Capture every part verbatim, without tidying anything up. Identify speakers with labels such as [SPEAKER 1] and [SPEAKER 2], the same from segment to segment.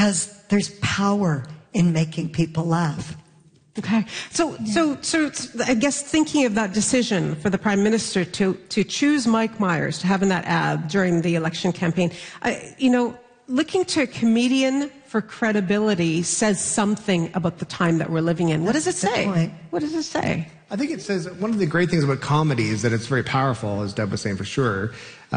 [SPEAKER 1] because there's power in making people laugh.
[SPEAKER 2] Okay. So, so, so I guess thinking of that decision for the Prime Minister to, to choose Mike Myers to have in that ad during the election campaign, I, you know, looking to a comedian for credibility says something about the time that we're living in. What does it say? What does it say?
[SPEAKER 3] I think it says one of the great things about comedy is that it's very powerful, as Deb was saying for sure.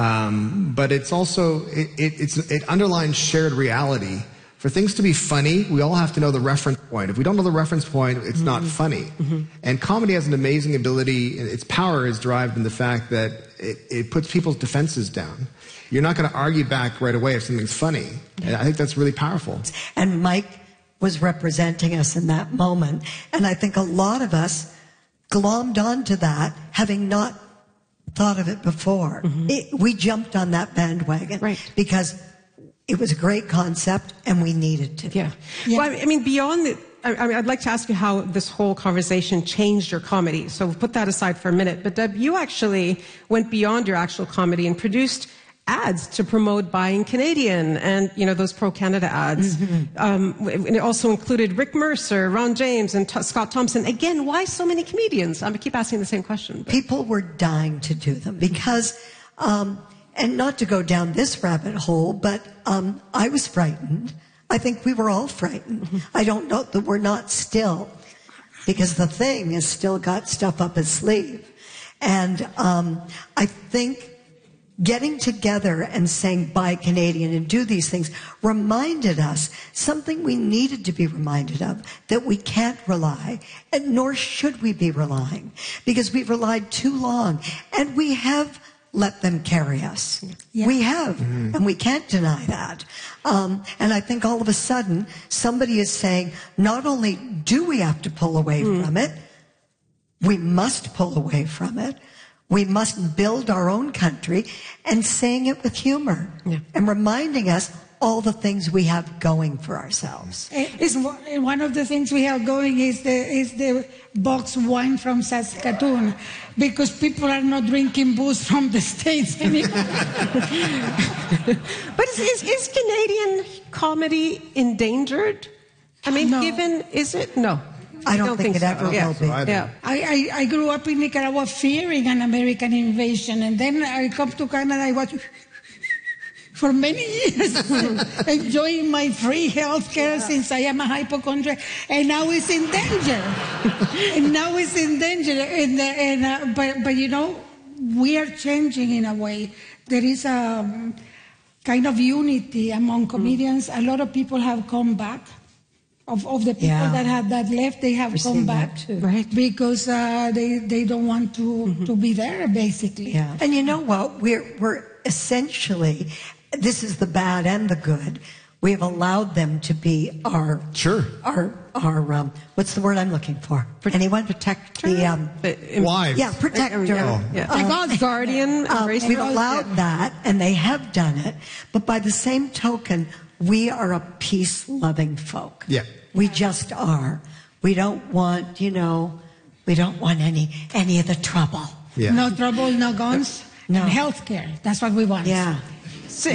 [SPEAKER 3] Um, but it's also, it, it, it's, it underlines shared reality. For things to be funny, we all have to know the reference point. If we don't know the reference point, it's mm-hmm. not funny. Mm-hmm. And comedy has an amazing ability. Its power is derived in the fact that it, it puts people's defenses down. You're not going to argue back right away if something's funny. And I think that's really powerful.
[SPEAKER 1] And Mike was representing us in that moment. And I think a lot of us glommed onto that, having not thought of it before. Mm-hmm. It, we jumped on that bandwagon.
[SPEAKER 2] Right.
[SPEAKER 1] Because it was a great concept, and we needed to.
[SPEAKER 2] Yeah. yeah. Well, I mean, beyond the, I, I mean, I'd like to ask you how this whole conversation changed your comedy. So put that aside for a minute. But Deb, you actually went beyond your actual comedy and produced ads to promote buying Canadian, and you know those pro-Canada ads. Mm-hmm. um, it also included Rick Mercer, Ron James, and T- Scott Thompson. Again, why so many comedians? I keep asking the same question. But.
[SPEAKER 1] People were dying to do them because. Um, And not to go down this rabbit hole, but um, I was frightened. I think we were all frightened. Mm-hmm. I don't know that we're not still, because the thing has still got stuff up its sleeve. And um, I think getting together and saying buy Canadian and do these things reminded us something we needed to be reminded of, that we can't rely, and nor should we be relying, because we've relied too long, and we have let them carry us. Yeah. We have, mm-hmm. and we can't deny that. Um, and I think all of a sudden, somebody is saying, not only do we have to pull away mm. from it, we must pull away from it. We must build our own country, and saying it with humor, yeah. and reminding us all the things we have going for ourselves.
[SPEAKER 4] Is one of the things we have going is the is the box wine from Saskatoon, because people are not drinking booze from the States anymore.
[SPEAKER 2] But is, is, is Canadian comedy endangered? I mean,
[SPEAKER 4] no.
[SPEAKER 2] given, is it? No.
[SPEAKER 1] I don't,
[SPEAKER 2] don't
[SPEAKER 1] think,
[SPEAKER 2] think
[SPEAKER 1] it ever
[SPEAKER 2] so.
[SPEAKER 1] will
[SPEAKER 2] yeah.
[SPEAKER 1] be.
[SPEAKER 3] So
[SPEAKER 2] yeah.
[SPEAKER 4] I, I, I grew up in Nicaragua fearing an American invasion, and then I come to Canada, I was for many years enjoying my free health care yeah. since I am a hypochondriac, and now it's in danger. and now it's in danger. And, and, uh, but, but, you know, we are changing in a way. There is a um, kind of unity among comedians. Mm. A lot of people have come back. Of, of the people yeah. that have that left, they have
[SPEAKER 1] We're
[SPEAKER 4] come back
[SPEAKER 1] too.
[SPEAKER 2] Right.
[SPEAKER 4] because uh, they they don't want to mm-hmm. to be there, basically.
[SPEAKER 1] Yeah. And you know what? We're we're essentially, this is the bad and the good. We have allowed them to be our
[SPEAKER 3] sure
[SPEAKER 1] our our um what's the word I'm looking for?
[SPEAKER 2] Pro-
[SPEAKER 1] Anyone protect the um
[SPEAKER 3] wives?
[SPEAKER 1] Yeah, protector.
[SPEAKER 2] Yeah. yeah.
[SPEAKER 1] Um,
[SPEAKER 2] God's guardian.
[SPEAKER 1] Um, we've allowed that, and they have done it. But by the same token, we are a peace-loving folk.
[SPEAKER 3] Yeah.
[SPEAKER 1] We just are. We don't want, you know, we don't want any any of the trouble.
[SPEAKER 3] Yeah.
[SPEAKER 4] No trouble, no guns,
[SPEAKER 1] no
[SPEAKER 4] health care. That's what we want.
[SPEAKER 1] Yeah.
[SPEAKER 2] So,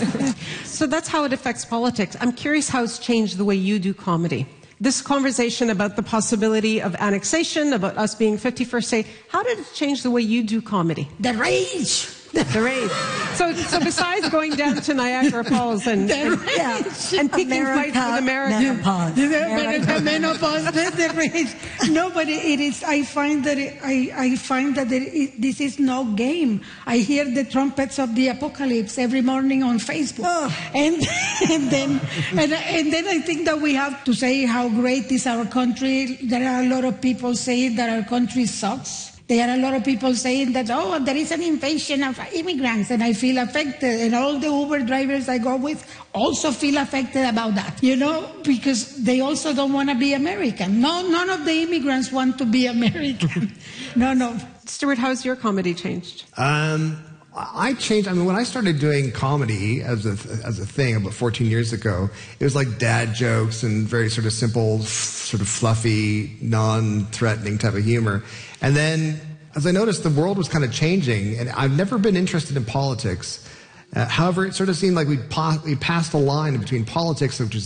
[SPEAKER 2] so that's how it affects politics. I'm curious how it's changed the way you do comedy. This conversation about the possibility of annexation, about us being fifty-first state, how did it change the way you do comedy?
[SPEAKER 4] The rage.
[SPEAKER 2] The rage. So, so besides going down to Niagara Falls and and,
[SPEAKER 1] yeah.
[SPEAKER 2] and picking fights with America,
[SPEAKER 1] menopause,
[SPEAKER 4] America, menopause, the, the rage. No, but it is. I find that it, I I find that it, this is no game. I hear the trumpets of the apocalypse every morning on Facebook, oh. and and then and and then I think that we have to say how great is our country. There are a lot of people saying that our country sucks. There are a lot of people saying that, oh, there is an invasion of immigrants, and I feel affected. And all the Uber drivers I go with also feel affected about that, you know, because they also don't want to be American. No, none of the immigrants want to be American. No, no.
[SPEAKER 2] Stuart, how's your comedy changed?
[SPEAKER 3] Um, I changed. I mean, when I started doing comedy as a as a thing about fourteen years ago, it was like dad jokes and very sort of simple, sort of fluffy, non-threatening type of humor. And then, as I noticed, the world was kind of changing, and I've never been interested in politics. Uh, however, it sort of seemed like we, pa- we passed a line between politics, which is